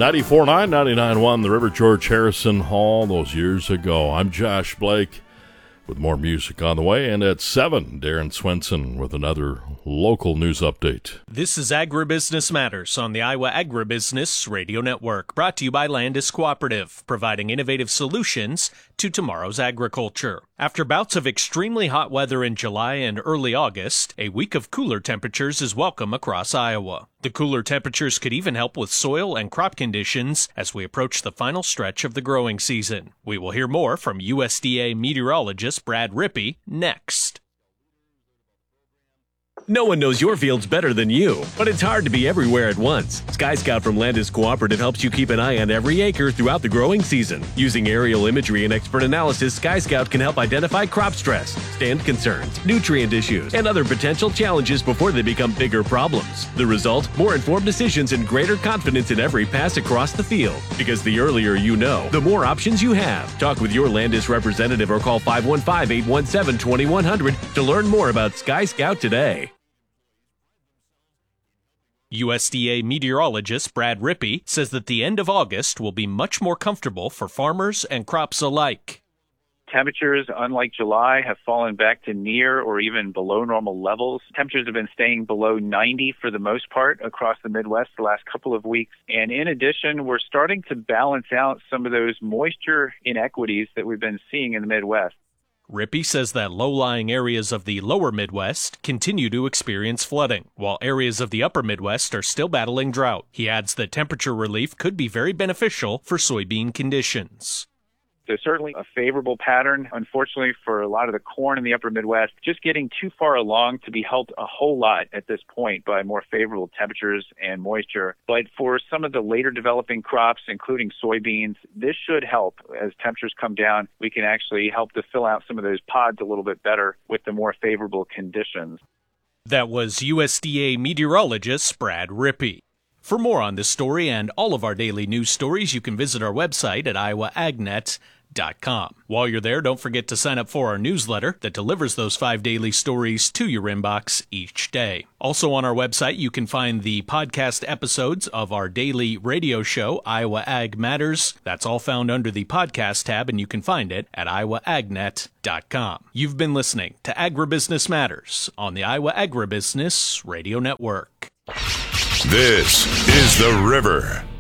94.9, 99.1, the River George Harrison Hall those years ago. I'm Josh Blake with more music on the way. And at 7, Darren Swenson with another local news update. This is Agribusiness Matters on the Iowa Agribusiness Radio Network, brought to you by Landis Cooperative, providing innovative solutions to tomorrow's agriculture. After bouts of extremely hot weather in July and early August, a week of cooler temperatures is welcome across Iowa. The cooler temperatures could even help with soil and crop conditions as we approach the final stretch of the growing season. We will hear more from USDA meteorologist Brad Rippey next. No one knows your fields better than you, but it's hard to be everywhere at once. Sky Scout from Landis Cooperative helps you keep an eye on every acre throughout the growing season. Using aerial imagery and expert analysis, Sky Scout can help identify crop stress, stand concerns, nutrient issues, and other potential challenges before they become bigger problems. The result? More informed decisions and greater confidence in every pass across the field. Because the earlier you know, the more options you have. Talk with your Landis representative or call 515-817-2100 to learn more about Sky Scout today. USDA meteorologist Brad Rippey says that the end of August will be much more comfortable for farmers and crops alike. Temperatures, unlike July, have fallen back to near or even below normal levels. Temperatures have been staying below 90 for the most part across the Midwest the last couple of weeks. And in addition, we're starting to balance out some of those moisture inequities that we've been seeing in the Midwest. Rippey says that low-lying areas of the lower Midwest continue to experience flooding, while areas of the upper Midwest are still battling drought. He adds that temperature relief could be very beneficial for soybean conditions. So certainly a favorable pattern, unfortunately, for a lot of the corn in the upper Midwest, just getting too far along to be helped a whole lot at this point by more favorable temperatures and moisture. But for some of the later developing crops, including soybeans, this should help. As temperatures come down, we can actually help to fill out some of those pods a little bit better with the more favorable conditions. That was USDA meteorologist Brad Rippey. For more on this story and all of our daily news stories, you can visit our website at iowaagnet.com. While you're there, don't forget to sign up for our newsletter that delivers those 5 daily stories to your inbox each day. Also on our website, you can find the podcast episodes of our daily radio show, Iowa Ag Matters. That's all found under the podcast tab, and you can find it at iowaagnet.com. You've been listening to Agribusiness Matters on the Iowa Agribusiness Radio Network. This is The River.